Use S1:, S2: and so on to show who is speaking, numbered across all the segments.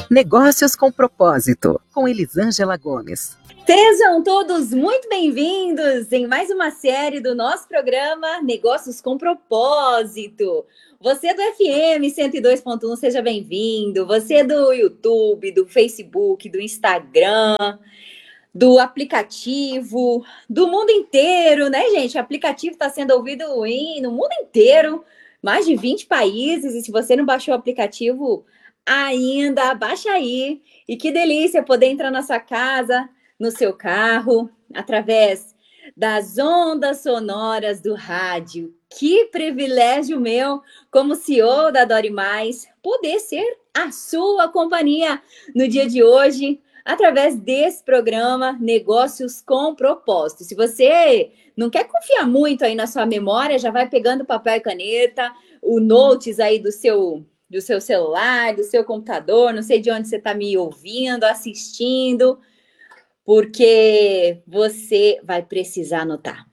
S1: Negócios com Propósito, com Elisângela Gomes.
S2: Sejam todos muito bem-vindos em mais uma série do nosso programa Negócios com Propósito. Você do FM 102.1, seja bem-vindo. Você do YouTube, do Facebook, do Instagram, do aplicativo, do mundo inteiro, né, gente? O aplicativo está sendo ouvido no mundo inteiro, mais de 20 países. E se você não baixou o aplicativo ainda, baixa aí. E que delícia poder entrar na sua casa, no seu carro, através das ondas sonoras do rádio. Que privilégio meu, como CEO da Dore Mais, poder ser a sua companhia no dia de hoje, através desse programa Negócios com Propósito. Se você não quer confiar muito aí na sua memória, já vai pegando papel e caneta, o notes aí do seu celular, do seu computador, não sei de onde você está me ouvindo, assistindo, porque você vai precisar anotar.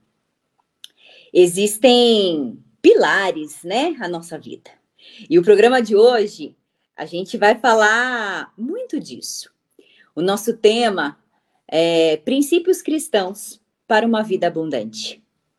S2: Existem pilares, né, na nossa vida. E o programa de hoje, a gente vai falar muito disso. O nosso tema é princípios cristãos para uma vida abundante.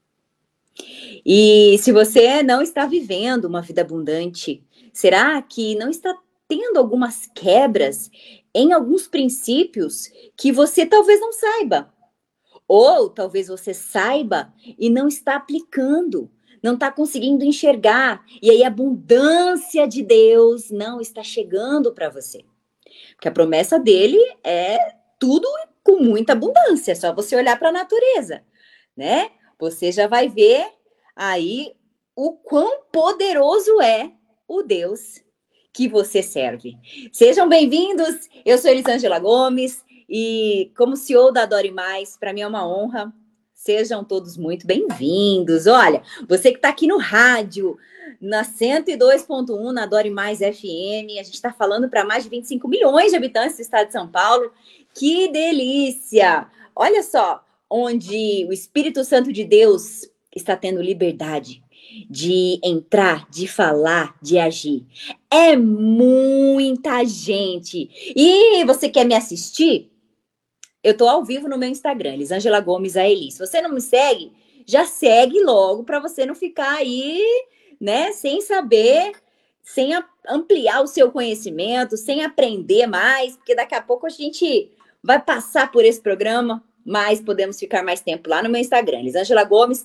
S2: E se você não está vivendo uma vida abundante, será que não está tendo algumas quebras em alguns princípios que você talvez não saiba? Ou talvez você saiba e não está aplicando, não está conseguindo enxergar, e aí a abundância de Deus não está chegando para você. Porque a promessa dele é tudo com muita abundância, é só você olhar para a natureza, né? Você já vai ver aí o quão poderoso é o Deus que você serve. Sejam bem-vindos, eu sou Elisângela Gomes e como CEO da Dore Mais, para mim é uma honra. Sejam todos muito bem-vindos. Olha, você que está aqui no rádio, na 102.1, na Dore Mais FM, a gente está falando para mais de 25 milhões de habitantes do estado de São Paulo. Que delícia! Olha só, onde o Espírito Santo de Deus está tendo liberdade de entrar, de falar, de agir. É muita gente. E você quer me assistir? Eu estou ao vivo no meu Instagram, Elisângela Gomes AELI. Se você não me segue, já segue logo para você não ficar aí, né, sem saber, sem ampliar o seu conhecimento, sem aprender mais, porque daqui a pouco a gente vai passar por esse programa, mas podemos ficar mais tempo lá no meu Instagram, Elisângela Gomes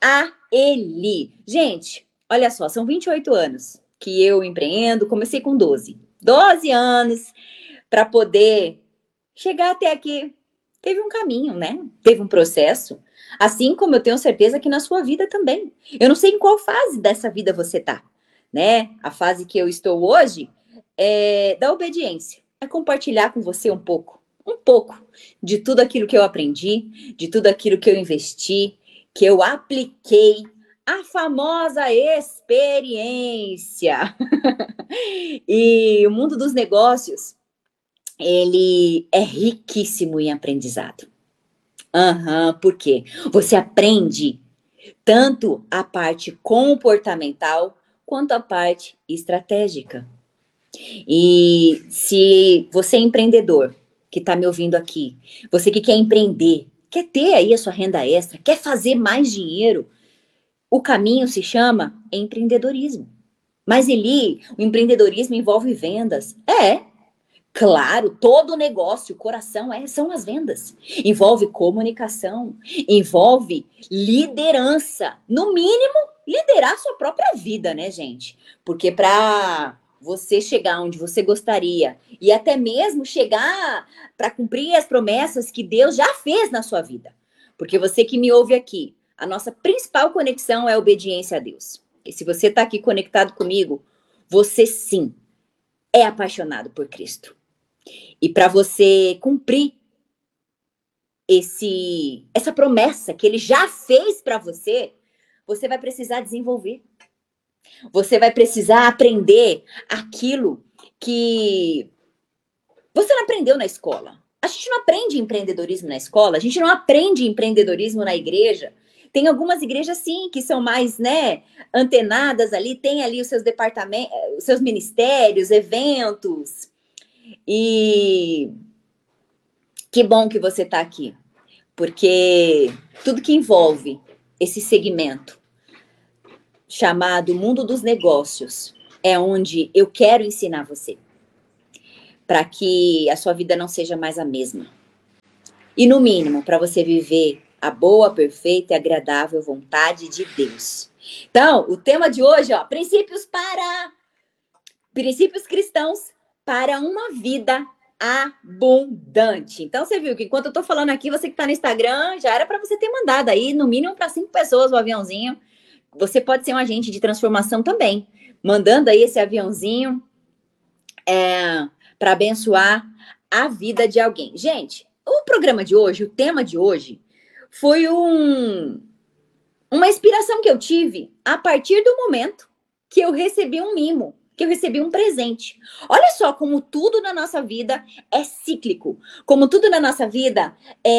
S2: AELI. Gente, olha só, são 28 anos que eu empreendo, comecei com 12 anos para poder chegar até aqui. Teve um caminho, né? Teve um processo. Assim como eu tenho certeza que na sua vida também. Eu não sei em qual fase dessa vida você tá, né? A fase que eu estou hoje é da obediência. É compartilhar com você um pouco de tudo aquilo que eu aprendi, de tudo aquilo que eu investi, que eu apliquei, a famosa experiência. E o mundo dos negócios, ele é riquíssimo em aprendizado. Por quê? Você aprende tanto a parte comportamental quanto a parte estratégica. E se você é empreendedor, que está me ouvindo aqui, você que quer empreender, quer ter aí a sua renda extra, quer fazer mais dinheiro, o caminho se chama empreendedorismo. Mas o empreendedorismo envolve vendas. Claro, todo negócio, o coração são as vendas. Envolve comunicação, envolve liderança. No mínimo, liderar a sua própria vida, né, gente? Porque para você chegar onde você gostaria e até mesmo chegar para cumprir as promessas que Deus já fez na sua vida. Porque você que me ouve aqui, a nossa principal conexão é a obediência a Deus. E se você está aqui conectado comigo, você sim é apaixonado por Cristo. E para você cumprir essa promessa que ele já fez para você, você vai precisar desenvolver. Você vai precisar aprender aquilo que você não aprendeu na escola. A gente não aprende empreendedorismo na escola, a gente não aprende empreendedorismo na igreja. Tem algumas igrejas, sim, que são mais, né, antenadas ali, tem ali os seus departamentos, os seus ministérios, eventos. E que bom que você está aqui, porque tudo que envolve esse segmento chamado mundo dos negócios é onde eu quero ensinar você, para que a sua vida não seja mais a mesma. E no mínimo, para você viver a boa, perfeita e agradável vontade de Deus. Então, o tema de hoje, ó, princípios cristãos para uma vida abundante. Então, você viu que enquanto eu tô falando aqui, você que tá no Instagram, já era para você ter mandado aí, no mínimo para 5 pessoas o aviãozinho. Você pode ser um agente de transformação também, mandando aí esse aviãozinho para abençoar a vida de alguém. Gente, o programa de hoje, o tema de hoje, foi uma inspiração que eu tive a partir do momento que eu recebi um mimo, que eu recebi um presente. Olha só como tudo na nossa vida é cíclico, como tudo na nossa vida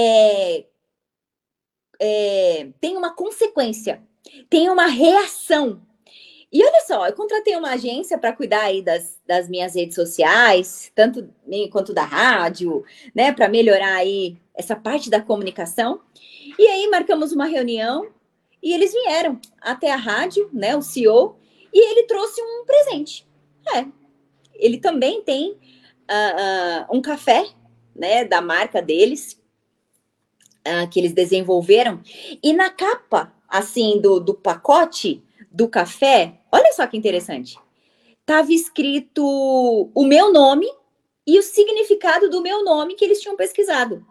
S2: tem uma consequência, tem uma reação. E olha só, eu contratei uma agência para cuidar aí das minhas redes sociais, tanto quanto da rádio, né, para melhorar aí essa parte da comunicação. E aí marcamos uma reunião e eles vieram até a rádio, né, o CEO, e ele trouxe um presente. Ele também tem um café, né, da marca deles, que eles desenvolveram. E na capa, assim, do pacote do café, olha só que interessante. Tava escrito o meu nome e o significado do meu nome que eles tinham pesquisado.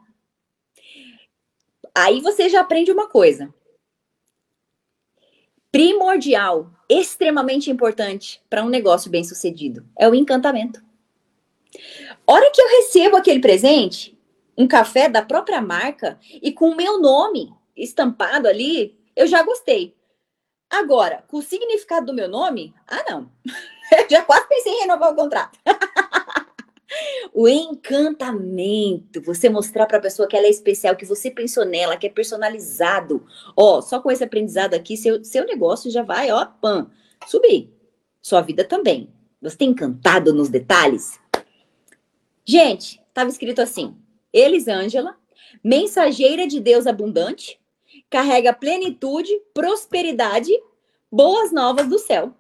S2: Aí você já aprende uma coisa. Primordial, extremamente importante para um negócio bem sucedido. É o encantamento. Hora que eu recebo aquele presente, um café da própria marca e com o meu nome estampado ali, eu já gostei. Agora, com o significado do meu nome, não. Eu já quase pensei em renovar o contrato. O encantamento, você mostrar para a pessoa que ela é especial, que você pensou nela, que é personalizado. Ó, só com esse aprendizado aqui, seu negócio já vai, ó, subir. Sua vida também. Você tem encantado nos detalhes? Gente, estava escrito assim: Elisângela, mensageira de Deus abundante, carrega plenitude, prosperidade, boas novas do céu.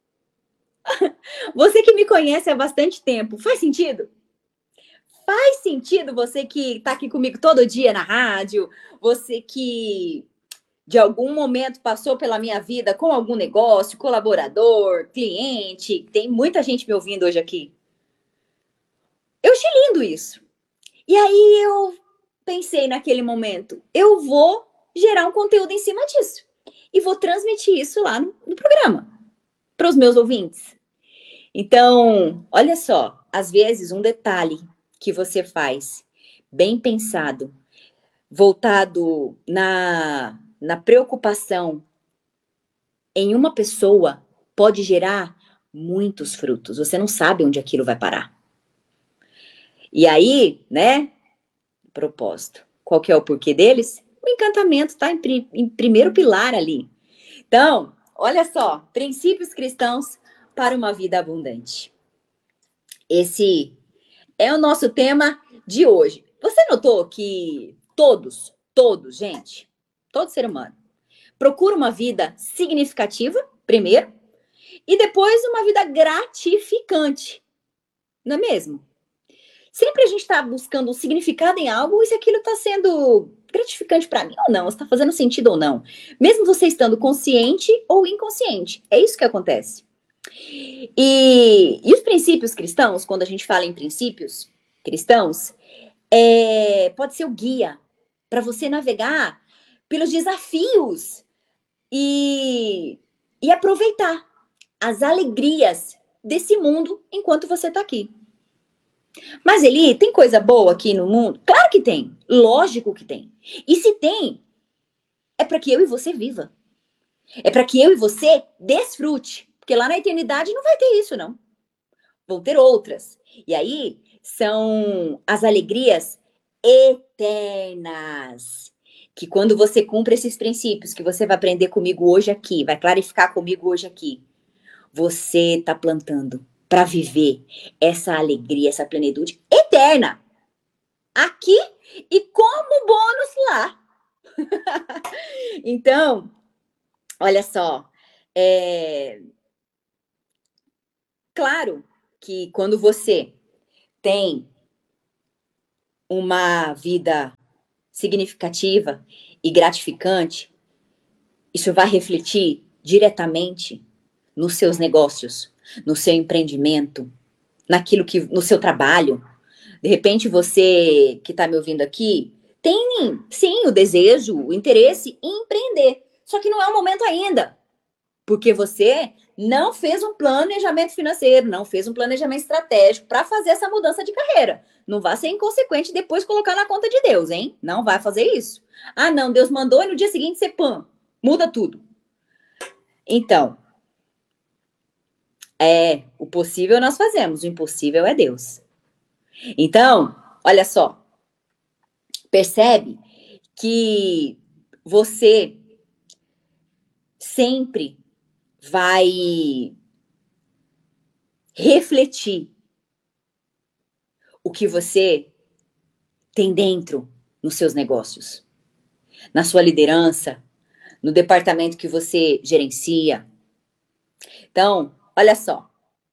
S2: Você que me conhece há bastante tempo, faz sentido? Faz sentido você que está aqui comigo todo dia na rádio, você que de algum momento passou pela minha vida com algum negócio, colaborador, cliente, tem muita gente me ouvindo hoje aqui. Eu achei lindo isso. E aí eu pensei naquele momento, eu vou gerar um conteúdo em cima disso. E vou transmitir isso lá no programa, para os meus ouvintes. Então, olha só, às vezes um detalhe que você faz, bem pensado, voltado na preocupação em uma pessoa, pode gerar muitos frutos. Você não sabe onde aquilo vai parar. E aí, né, propósito. Qual que é o porquê deles? O encantamento está em primeiro pilar ali. Então, olha só, princípios cristãos para uma vida abundante. Esse é o nosso tema de hoje. Você notou que todos, gente, todo ser humano, procura uma vida significativa, primeiro, e depois uma vida gratificante, não é mesmo? Sempre a gente está buscando um significado em algo e se aquilo está sendo gratificante para mim ou não, se está fazendo sentido ou não. Mesmo você estando consciente ou inconsciente. É isso que acontece. E os princípios cristãos, quando a gente fala em princípios cristãos, pode ser o guia para você navegar pelos desafios e aproveitar as alegrias desse mundo enquanto você está aqui. Mas Eli, tem coisa boa aqui no mundo? Claro que tem. Lógico que tem. E se tem, é para que eu e você viva. É para que eu e você desfrute. Porque lá na eternidade não vai ter isso, não. Vão ter outras. E aí são as alegrias eternas. Que quando você cumpre esses princípios que você vai aprender comigo hoje aqui, vai clarificar comigo hoje aqui, você está plantando para viver essa alegria, essa plenitude eterna. Aqui e como bônus lá. Então, olha só, claro que quando você tem uma vida significativa e gratificante, isso vai refletir diretamente nos seus negócios, no seu empreendimento, no seu trabalho. De repente, você que está me ouvindo aqui, tem sim o desejo, o interesse em empreender. Só que não é o momento ainda. Porque você não fez um planejamento financeiro, não fez um planejamento estratégico para fazer essa mudança de carreira. Não vá ser inconsequente e depois colocar na conta de Deus, hein? Não vai fazer isso. Ah, não, Deus mandou e no dia seguinte você muda tudo. Então, o possível nós fazemos, o impossível é Deus. Então, olha só, percebe que você sempre vai refletir o que você tem dentro nos seus negócios, na sua liderança, no departamento que você gerencia. Então, olha só.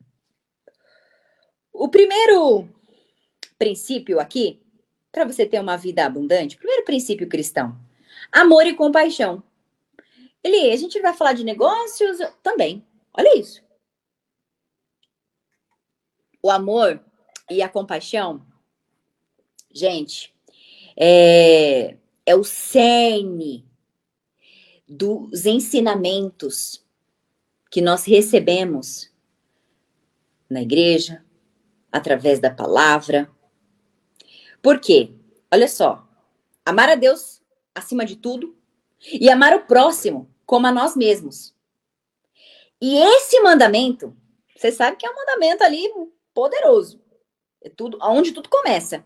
S2: O primeiro princípio aqui, para você ter uma vida abundante, primeiro princípio cristão, amor e compaixão. A gente vai falar de negócios também. Olha isso. O amor e a compaixão, gente, é o cerne dos ensinamentos que nós recebemos na igreja, através da palavra. Por quê? Olha só, amar a Deus acima de tudo e amar o próximo como a nós mesmos. E esse mandamento, você sabe que é um mandamento ali poderoso. É tudo, onde tudo começa.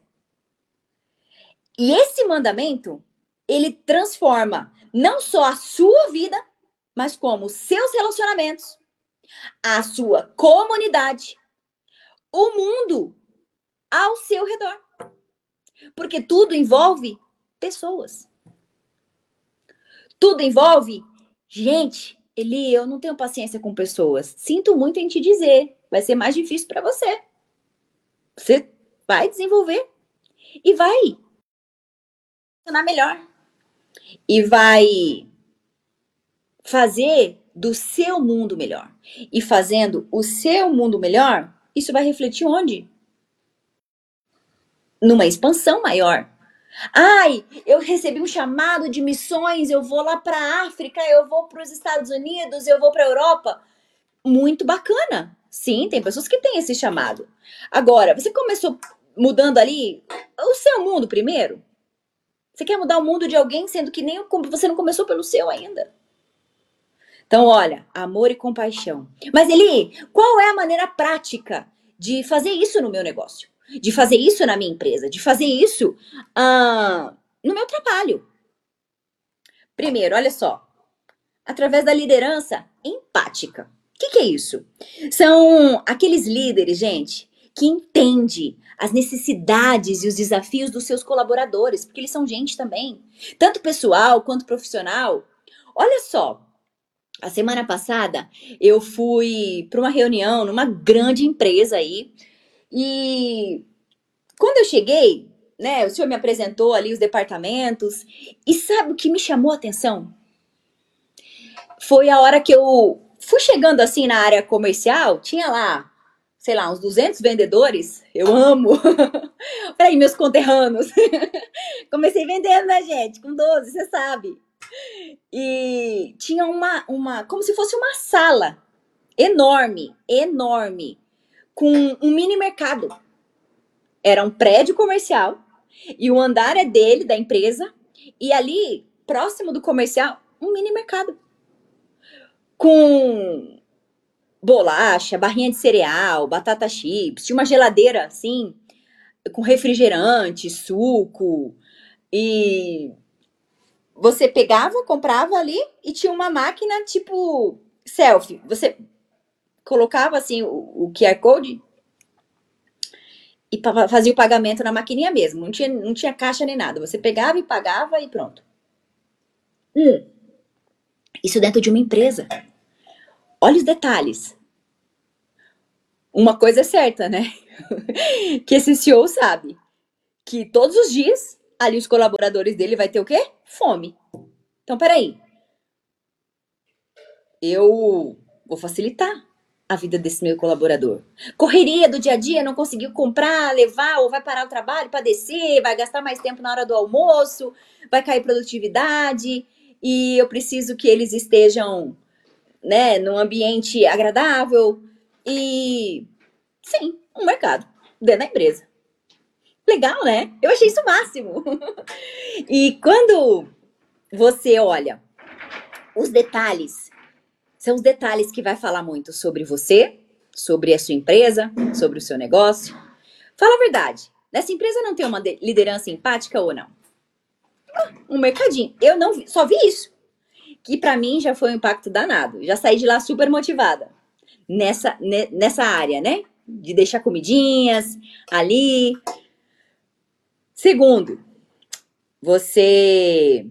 S2: E esse mandamento, ele transforma não só a sua vida, mas como os seus relacionamentos, a sua comunidade, o mundo ao seu redor. Porque tudo envolve pessoas. Tudo envolve gente. Eli, eu não tenho paciência com pessoas. Sinto muito em te dizer. Vai ser mais difícil para você. Você vai desenvolver e vai funcionar melhor. E vai fazer do seu mundo melhor. E fazendo o seu mundo melhor, isso vai refletir onde? Numa expansão maior. Ai, eu recebi um chamado de missões, eu vou lá para a África, eu vou para os Estados Unidos, eu vou para a Europa. Muito bacana. Sim, tem pessoas que têm esse chamado. Agora, você começou mudando ali o seu mundo primeiro? Você quer mudar o mundo de alguém, sendo que nem você não começou pelo seu ainda? Então, olha, amor e compaixão. Mas, Eli, qual é a maneira prática de fazer isso no meu negócio? De fazer isso na minha empresa? De fazer isso no meu trabalho? Primeiro, olha só. Através da liderança empática. O que é isso? São aqueles líderes, gente, que entendem as necessidades e os desafios dos seus colaboradores, porque eles são gente também, tanto pessoal quanto profissional. Olha só, a semana passada eu fui para uma reunião numa grande empresa aí e quando eu cheguei, né, o senhor me apresentou ali os departamentos e sabe o que me chamou a atenção? Foi a hora que eu fui chegando assim na área comercial, tinha lá, sei lá, uns 200 vendedores. Eu amo. Peraí, meus conterrâneos. Comecei vendendo, né, gente? Com 12, você sabe. E tinha como se fosse uma sala enorme, enorme, com um mini mercado. Era um prédio comercial e o andar é dele, da empresa, e ali, próximo do comercial, um mini mercado. Com bolacha, barrinha de cereal, batata chips, tinha uma geladeira assim, com refrigerante, suco, e você pegava, comprava ali e tinha uma máquina tipo selfie. Você colocava assim o QR Code e fazia o pagamento na maquininha mesmo. Não tinha caixa nem nada. Você pegava e pagava e pronto. Isso dentro de uma empresa. Olha os detalhes. Uma coisa é certa, né? Que esse CEO sabe que todos os dias ali os colaboradores dele vai ter o quê? Fome. Então, peraí. Eu vou facilitar a vida desse meu colaborador. Correria do dia a dia, não conseguiu comprar, levar, ou vai parar o trabalho para descer, vai gastar mais tempo na hora do almoço, vai cair produtividade, e eu preciso que eles estejam, né, num ambiente agradável e, sim, um mercado dentro da empresa. Legal, né? Eu achei isso o máximo. E quando você olha os detalhes, são os detalhes que vai falar muito sobre você, sobre a sua empresa, sobre o seu negócio. Fala a verdade. Nessa empresa não tem uma liderança empática ou não? Um mercadinho. Eu não vi, só vi isso. Que pra mim já foi um impacto danado. Já saí de lá super motivada. Nessa área, né? De deixar comidinhas ali. Segundo, você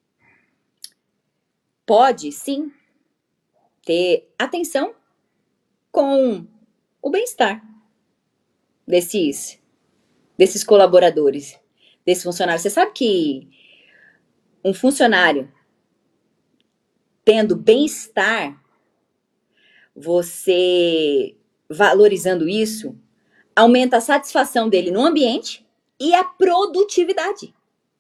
S2: pode sim ter atenção com o bem-estar desses colaboradores, desse funcionário. Você sabe que um funcionário tendo bem-estar, você valorizando isso, aumenta a satisfação dele no ambiente e a produtividade.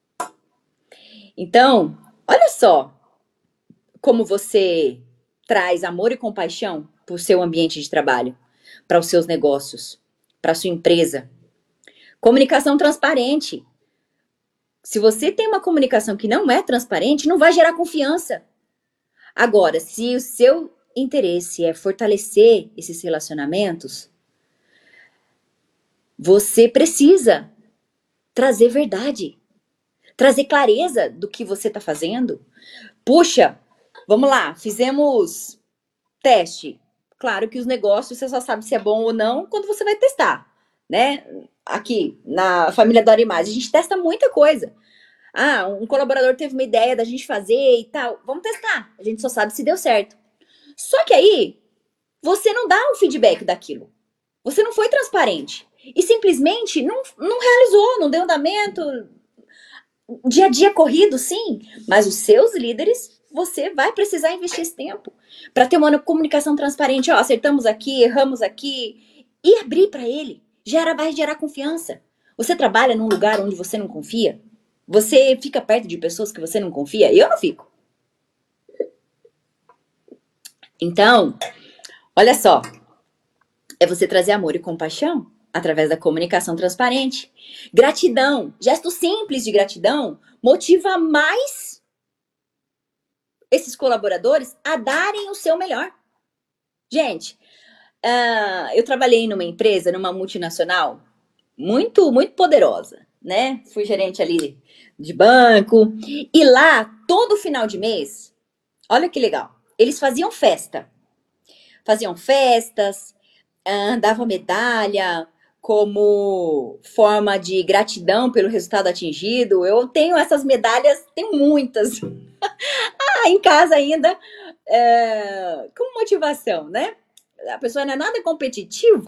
S2: Então, olha só como você traz amor e compaixão para o seu ambiente de trabalho, para os seus negócios, para a sua empresa. Comunicação transparente. Se você tem uma comunicação que não é transparente, não vai gerar confiança. Agora, se o seu interesse é fortalecer esses relacionamentos, você precisa trazer verdade, trazer clareza do que você está fazendo. Puxa, vamos lá, fizemos teste. Claro que os negócios você só sabe se é bom ou não quando você vai testar, né? Aqui na família Dora e Mais, a gente testa muita coisa. Ah, um colaborador teve uma ideia da gente fazer e tal. Vamos testar. A gente só sabe se deu certo. Só que aí, você não dá o feedback daquilo. Você não foi transparente. E simplesmente não realizou, não deu andamento. Dia a dia corrido, sim. Mas os seus líderes, você vai precisar investir esse tempo para ter uma comunicação transparente. Ó, acertamos aqui, erramos aqui. E abrir para ele. Vai gerar confiança. Você trabalha num lugar onde você não confia? Você fica perto de pessoas que você não confia? Eu não fico. Então, olha só. É você trazer amor e compaixão através da comunicação transparente. Gratidão, gesto simples de gratidão, motiva mais esses colaboradores a darem o seu melhor. Gente, eu trabalhei numa empresa, numa multinacional, muito, muito poderosa, né? Fui gerente ali de banco. E lá, todo final de mês, olha que legal, eles faziam festa. Faziam festas, dava medalha como forma de gratidão pelo resultado atingido. Eu tenho essas medalhas, tenho muitas. Em casa ainda, como motivação, né? A pessoa não é nada competitiva.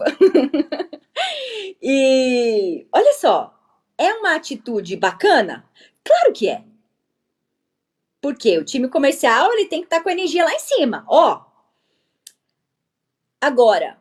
S2: E olha só, é uma atitude bacana? Claro que é. Porque o time comercial ele tem que estar com a energia lá em cima. Ó, agora,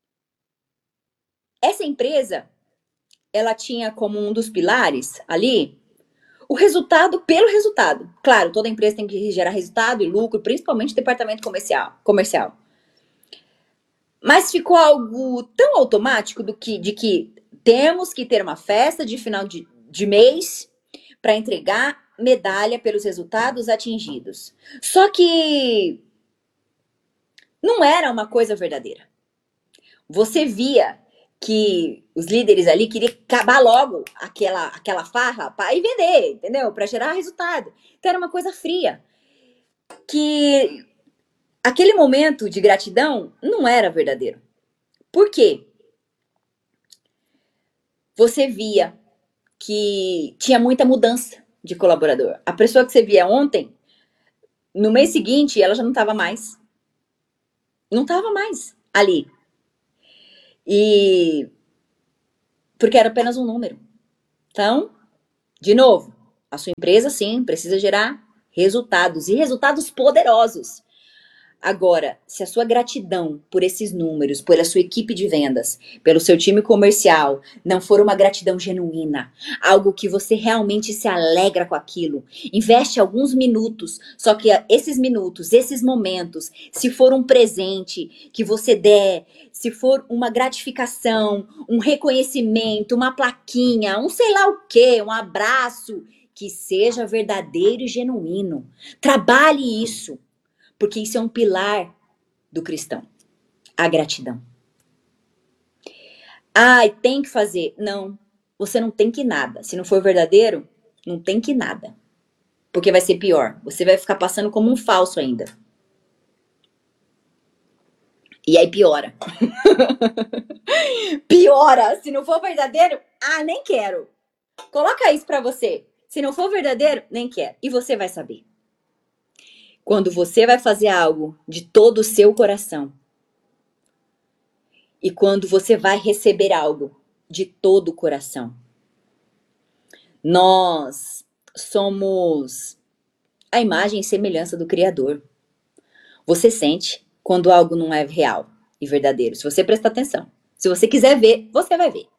S2: essa empresa, ela tinha como um dos pilares ali o resultado pelo resultado. Claro, toda empresa tem que gerar resultado e lucro, principalmente o departamento comercial. Mas ficou algo tão automático de que temos que ter uma festa de final de mês para entregar medalha pelos resultados atingidos. Só que não era uma coisa verdadeira. Você via que os líderes ali queriam acabar logo aquela farra para ir vender, entendeu? Para gerar resultado. Então era uma coisa fria. Que aquele momento de gratidão não era verdadeiro. Por quê? Você via que tinha muita mudança de colaborador. A pessoa que você via ontem, no mês seguinte, ela já não estava mais. Não estava mais ali. E porque era apenas um número. Então, de novo, a sua empresa, sim, precisa gerar resultados e resultados poderosos. Agora, se a sua gratidão por esses números, pela sua equipe de vendas, pelo seu time comercial, não for uma gratidão genuína, algo que você realmente se alegra com aquilo, investe alguns minutos, só que esses minutos, esses momentos, se for um presente que você der, se for uma gratificação, um reconhecimento, uma plaquinha, um sei lá o quê, um abraço, que seja verdadeiro e genuíno. Trabalhe isso. Porque isso é um pilar do cristão. A gratidão. Ai, tem que fazer. Não, você não tem que nada. Se não for verdadeiro, não tem que nada. Porque vai ser pior. Você vai ficar passando como um falso ainda. E aí piora. Piora. Se não for verdadeiro, nem quero. Coloca isso pra você. Se não for verdadeiro, nem quero. E você vai saber. Quando você vai fazer algo de todo o seu coração, e quando você vai receber algo de todo o coração. Nós somos a imagem e semelhança do Criador. Você sente quando algo não é real e verdadeiro. Se você prestar atenção. Se você quiser ver, você vai ver.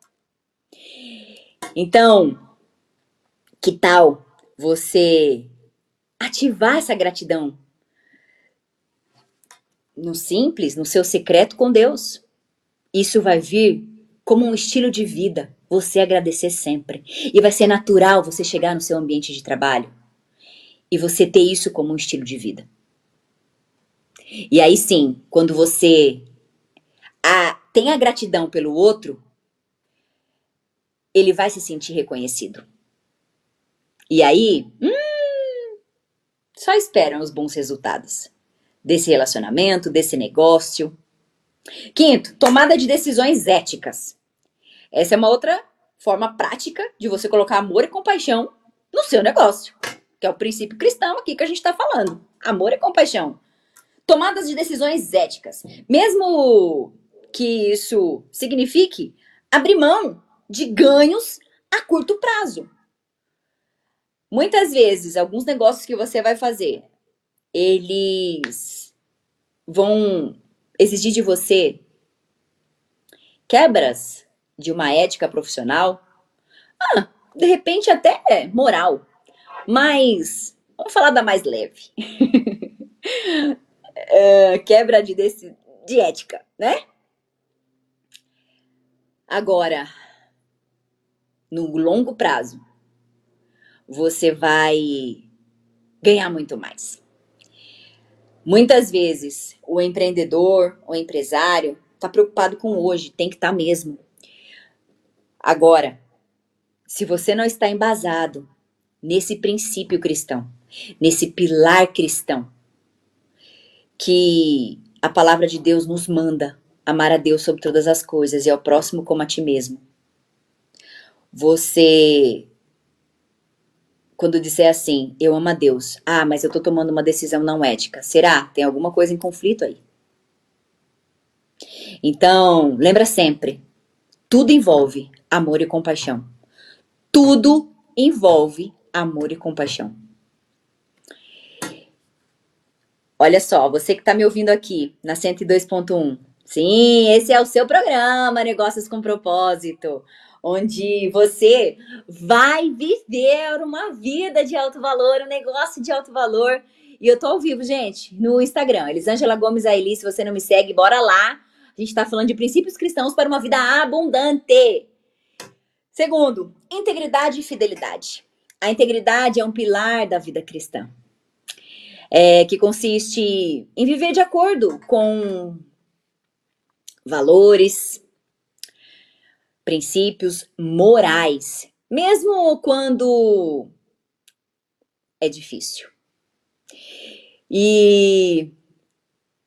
S2: Então, que tal você ativar essa gratidão no simples, no seu secreto com Deus? Isso vai vir como um estilo de vida, você agradecer sempre. E vai ser natural você chegar no seu ambiente de trabalho e você ter isso como um estilo de vida. E aí sim, quando você tem a gratidão pelo outro, ele vai se sentir reconhecido. E aí, só esperam os bons resultados desse relacionamento, desse negócio. Quinto, tomada de decisões éticas. Essa é uma outra forma prática de você colocar amor e compaixão no seu negócio, que é o princípio cristão aqui que a gente está falando. Amor e compaixão. Tomadas de decisões éticas. Mesmo que isso signifique abrir mão de ganhos a curto prazo. Muitas vezes, alguns negócios que você vai fazer, eles vão exigir de você quebras de uma ética profissional, de repente até moral, mas vamos falar da mais leve. Quebra de ética, né? Agora, no longo prazo, você vai ganhar muito mais. Muitas vezes, o empreendedor, o empresário, está preocupado com hoje, tem que estar mesmo. Agora, se você não está embasado nesse princípio cristão, nesse pilar cristão, que a palavra de Deus nos manda amar a Deus sobre todas as coisas e ao próximo como a ti mesmo. Você, quando disser assim, eu amo a Deus, mas eu tô tomando uma decisão não ética, será? Tem alguma coisa em conflito aí. Então, lembra sempre, tudo envolve amor e compaixão. Tudo envolve amor e compaixão. Olha só, você que está me ouvindo aqui na 102.1. Sim, esse é o seu programa Negócios com Propósito, onde você vai viver uma vida de alto valor, um negócio de alto valor. E eu tô ao vivo, gente, no Instagram, Elisângela Gomes Aili. Se você não me segue, bora lá. A gente tá falando de princípios cristãos para uma vida abundante. Segundo, integridade e fidelidade. A integridade é um pilar da vida cristã. Que consiste em viver de acordo com valores, princípios morais, mesmo quando é difícil. E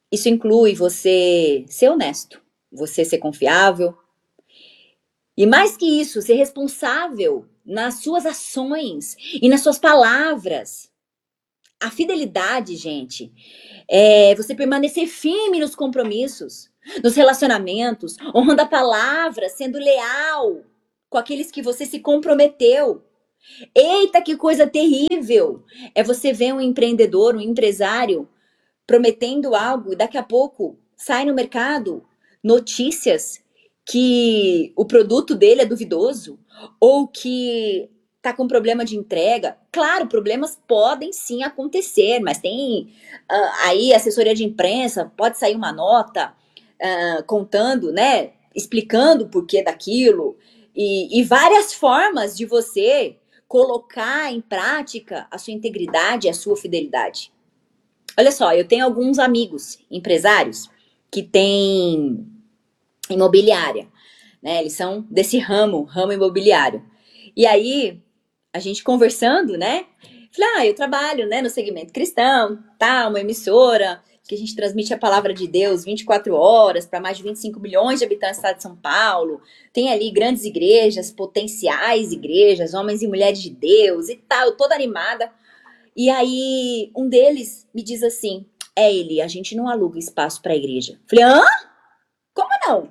S2: Isso inclui você ser honesto, você ser confiável, e mais que isso, ser responsável nas suas ações e nas suas palavras. A fidelidade, gente, é você permanecer firme nos compromissos, nos relacionamentos, honrando a palavra, sendo leal com aqueles que você se comprometeu. Eita, que coisa terrível! É você ver um empreendedor, um empresário prometendo algo e daqui a pouco sai no mercado notícias que o produto dele é duvidoso ou que tá com problema de entrega. Claro, problemas podem sim acontecer, mas tem aí assessoria de imprensa, pode sair uma nota contando, né, explicando o porquê daquilo e várias formas de você colocar em prática a sua integridade, a sua fidelidade. Olha só, eu tenho alguns amigos empresários que têm imobiliária, né? Eles são desse ramo imobiliário. E aí, a gente conversando, né? Falei, eu trabalho, né, no segmento cristão, tá, uma emissora que a gente transmite a palavra de Deus 24 horas para mais de 25 milhões de habitantes do estado de São Paulo. Tem ali grandes igrejas, potenciais igrejas, homens e mulheres de Deus e tal, toda animada. E aí, um deles me diz assim: Eli, a gente não aluga espaço para a igreja. Falei, hã? Como não?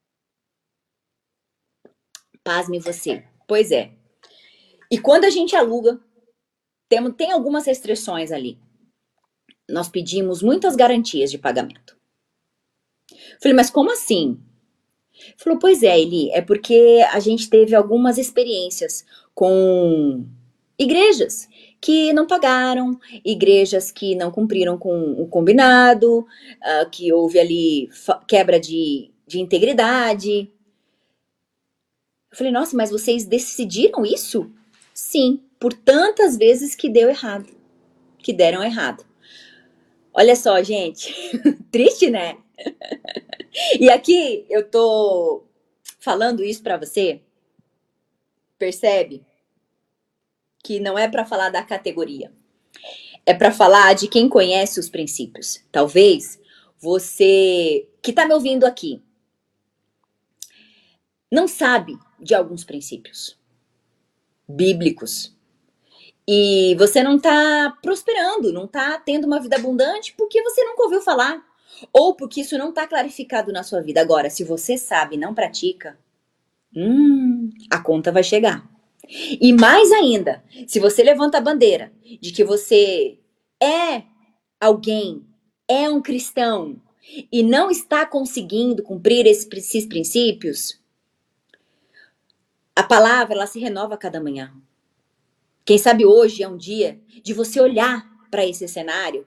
S2: Pasme você. Pois é. E quando a gente aluga, tem algumas restrições ali. Nós pedimos muitas garantias de pagamento. Falei, mas como assim? Falou, pois é, Eli, é porque a gente teve algumas experiências com igrejas que não pagaram, igrejas que não cumpriram com o combinado, que houve ali quebra de integridade. Eu falei, nossa, mas vocês decidiram isso? Sim, por tantas vezes que deu errado, que deram errado. Olha só, gente, triste, né? E aqui eu tô falando isso pra você, percebe? Que não é para falar da categoria, é para falar de quem conhece os princípios. Talvez você que está me ouvindo aqui não sabe de alguns princípios bíblicos e você não está prosperando, não está tendo uma vida abundante porque você nunca ouviu falar ou porque isso não está clarificado na sua vida. Agora, se você sabe e não pratica, a conta vai chegar. E mais ainda, se você levanta a bandeira de que você é alguém, é um cristão e não está conseguindo cumprir esses princípios, a palavra ela se renova a cada manhã. Quem sabe hoje é um dia de você olhar para esse cenário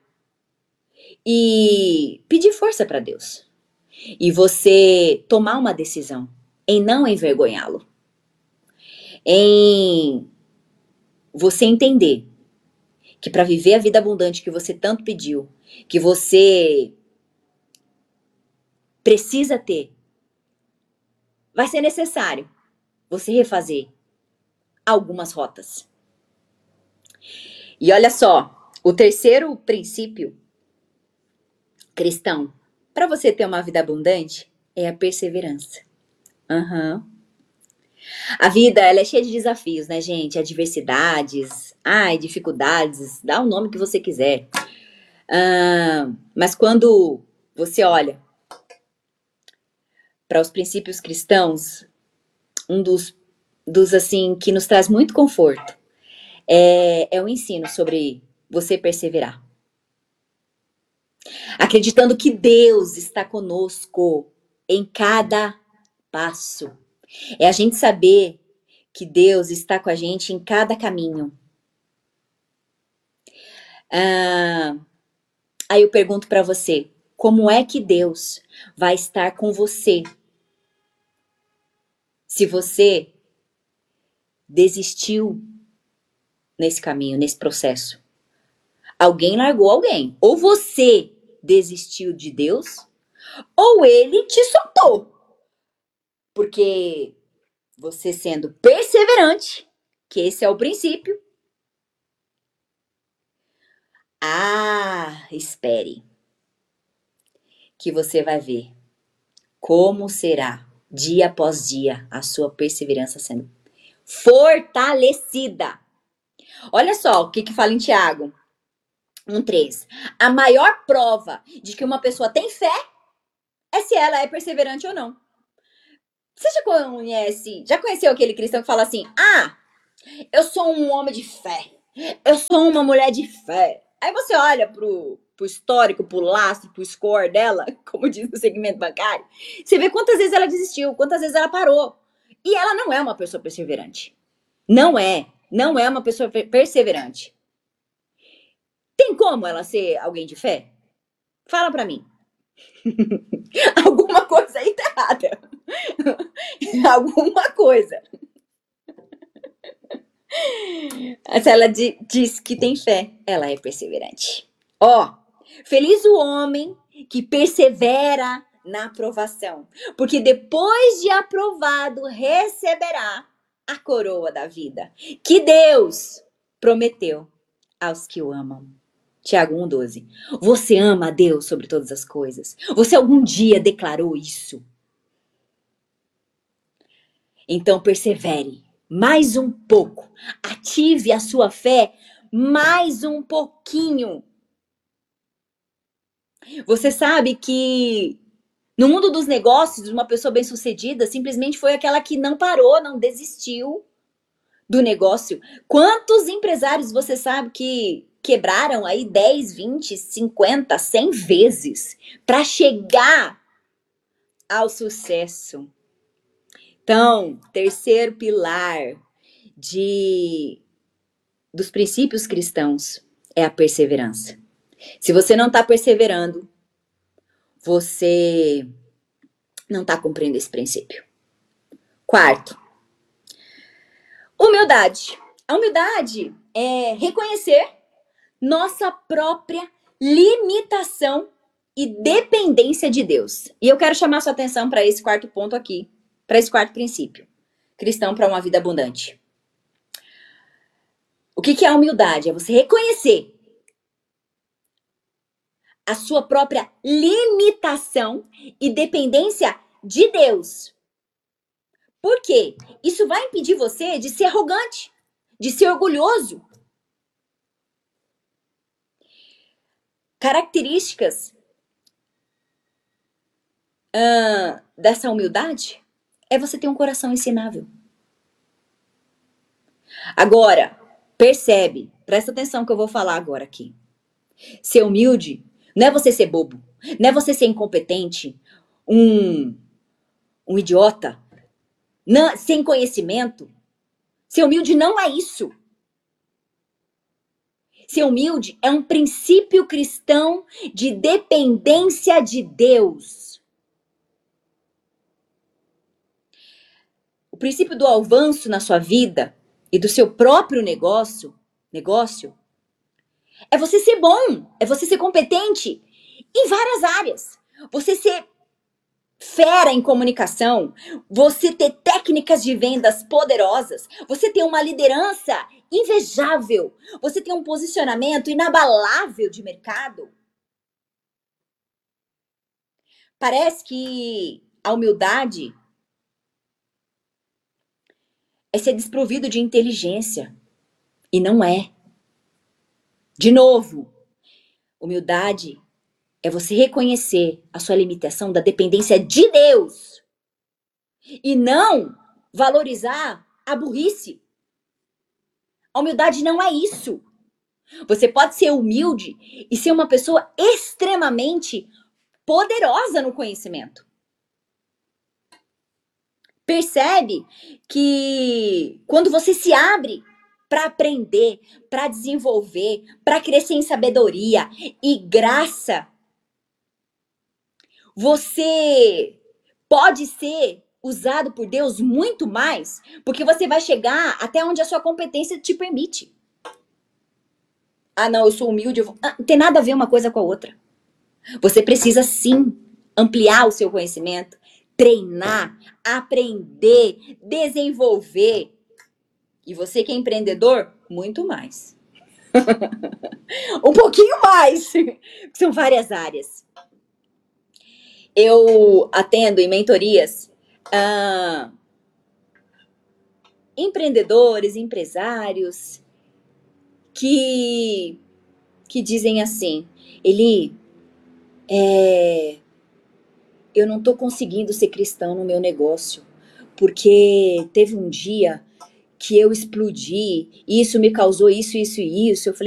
S2: e pedir força para Deus. E você tomar uma decisão em não envergonhá-lo. Em você entender que para viver a vida abundante que você tanto pediu, que você precisa ter, vai ser necessário você refazer algumas rotas. E olha só, o terceiro princípio cristão para você ter uma vida abundante é a perseverança. A vida ela é cheia de desafios, né, gente? Adversidades, dificuldades, dá o nome que você quiser. Mas quando você olha para os princípios cristãos, um dos assim que nos traz muito conforto é o ensino sobre você perseverar. Acreditando que Deus está conosco em cada passo. É a gente saber que Deus está com a gente em cada caminho. Aí eu pergunto para você, como é que Deus vai estar com você se você desistiu nesse caminho, nesse processo? Alguém largou alguém. Ou você desistiu de Deus, ou ele te soltou. Porque você sendo perseverante, que esse é o princípio. Espere. que você vai ver como será, dia após dia, a sua perseverança sendo fortalecida. Olha só o que fala em Tiago 1:3. A maior prova de que uma pessoa tem fé é se ela é perseverante ou não. Você já conheceu aquele cristão que fala assim: ah, eu sou um homem de fé, eu sou uma mulher de fé. Aí você olha pro histórico, pro lastro, pro score dela, como diz no segmento bancário, você vê quantas vezes ela desistiu, quantas vezes ela parou. E ela não é uma pessoa perseverante. Não é uma pessoa perseverante. Tem como ela ser alguém de fé? Fala pra mim. Alguma coisa aí tá errada. Alguma coisa. Se ela diz que tem fé, ela é perseverante. Ó, feliz o homem que persevera na aprovação, porque depois de aprovado receberá a coroa da vida que Deus prometeu aos que o amam. Tiago 1:12. Você ama a Deus sobre todas as coisas? Você algum dia declarou isso? Então persevere mais um pouco. Ative a sua fé mais um pouquinho. Você sabe que no mundo dos negócios, uma pessoa bem-sucedida simplesmente foi aquela que não parou, não desistiu do negócio. Quantos empresários você sabe que quebraram aí 10, 20, 50, 100 vezes para chegar ao sucesso? Então, terceiro pilar dos princípios cristãos é a perseverança. Se você não está perseverando, você não está cumprindo esse princípio. Quarto, humildade. A humildade é reconhecer nossa própria limitação e dependência de Deus. E eu quero chamar sua atenção para esse quarto ponto aqui, para esse quarto princípio. Cristão para uma vida abundante. O que é a humildade? É você reconhecer a sua própria limitação e dependência de Deus. Por quê? Isso vai impedir você de ser arrogante, de ser orgulhoso. Características dessa humildade é você ter um coração ensinável. Agora, percebe, presta atenção que eu vou falar agora aqui. Ser humilde não é você ser bobo, não é você ser incompetente, um idiota, não, sem conhecimento. Ser humilde não é isso. Ser humilde é um princípio cristão de dependência de Deus. O princípio do avanço na sua vida e do seu próprio negócio é você ser bom, é você ser competente em várias áreas. Você ser fera em comunicação, você ter técnicas de vendas poderosas, você ter uma liderança invejável, você ter um posicionamento inabalável de mercado. Parece que a humildade é ser desprovido de inteligência. E não é. De novo, humildade é você reconhecer a sua limitação da dependência de Deus. E não valorizar a burrice. A humildade não é isso. Você pode ser humilde e ser uma pessoa extremamente poderosa no conhecimento. Percebe que quando você se abre para aprender, para desenvolver, para crescer em sabedoria e graça, você pode ser usado por Deus muito mais, porque você vai chegar até onde a sua competência te permite. Ah, não, eu sou humilde. Não tem nada a ver uma coisa com a outra. Você precisa sim ampliar o seu conhecimento, treinar, aprender, desenvolver. E você que é empreendedor, muito mais. Um pouquinho mais. São várias áreas. eu atendo em mentorias empreendedores, empresários que dizem assim, Eli, eu não estou conseguindo ser cristão no meu negócio, porque teve um dia que eu explodi, e isso me causou isso, isso e isso. Eu falei,